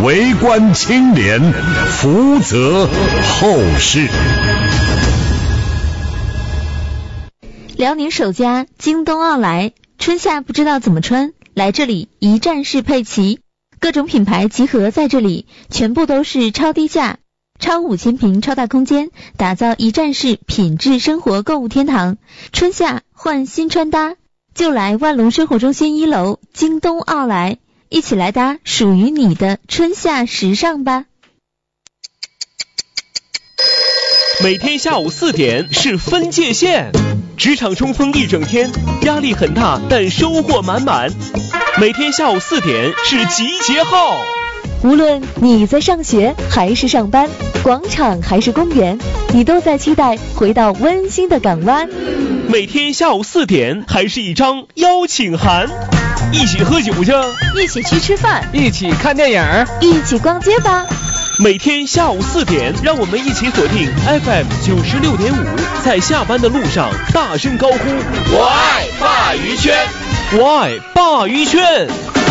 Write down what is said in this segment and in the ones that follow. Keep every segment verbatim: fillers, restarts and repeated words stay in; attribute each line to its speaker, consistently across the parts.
Speaker 1: 为官清廉，福泽后世。
Speaker 2: 辽宁首家京东奥莱，春夏不知道怎么穿，来这里一站式配齐，各种品牌集合在这里，全部都是超低价，超五千平超大空间，打造一站式品质生活购物天堂。春夏换新穿搭，就来万隆生活中心一楼京东奥莱，一起来搭属于你的春夏时尚吧。
Speaker 3: 每天下午四点是分界线，职场冲锋一整天，压力很大但收获满满。每天下午四点是集结号，
Speaker 4: 无论你在上学还是上班，广场还是公园，你都在期待回到温馨的港湾。
Speaker 3: 每天下午四点还是一张邀请函，一起喝酒去，
Speaker 4: 一起去吃饭，
Speaker 5: 一起看电影，
Speaker 4: 一起逛街吧。
Speaker 3: 每天下午四点，让我们一起锁定 F M 九十六点五，在下班的路上大声高呼：我爱鲅鱼圈，我爱鲅鱼圈。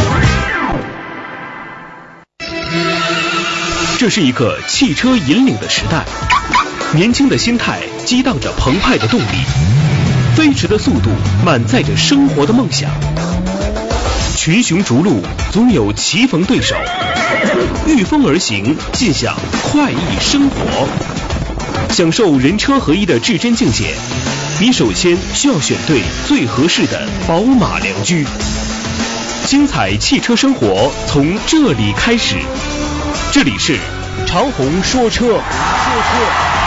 Speaker 3: 这是一个汽车引领的时代，年轻的心态激荡着澎湃的动力，飞驰的速度满载着生活的梦想。群雄逐鹿，总有棋逢对手，御风而行，尽享快意生活。享受人车合一的至臻境界，你首先需要选对最合适的宝马良驹。精彩汽车生活从这里开始，这里是长虹说车，说车。